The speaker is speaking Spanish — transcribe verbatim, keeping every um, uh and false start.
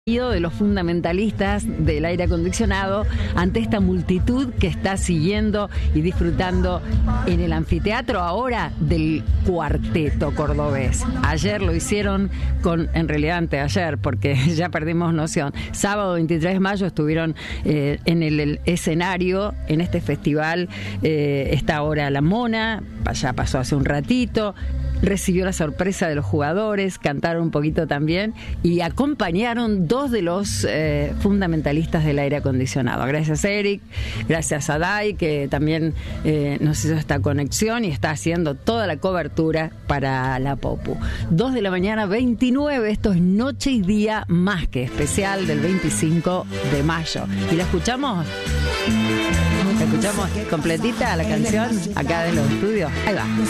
de los fundamentalistas del aire acondicionado ante esta multitud que está siguiendo y disfrutando en el anfiteatro ahora del cuarteto cordobés. Ayer lo hicieron con, en realidad anteayer, porque ya perdimos noción. Sábado veintitrés de mayo estuvieron eh, en el, el escenario, en este festival. Eh, está ahora La Mona, ya pasó hace un ratito. Recibió la sorpresa de los jugadores, cantaron un poquito también y acompañaron dos de los eh, fundamentalistas del aire acondicionado. Gracias Eric, gracias a Dai, que también eh, nos hizo esta conexión y está haciendo toda la cobertura para la Popu. Dos de la mañana, veintinueve, esto es Noche y Día más que especial del veinticinco de mayo. ¿Y la escuchamos? ¿La escuchamos completita la canción acá de los estudios? Ahí va.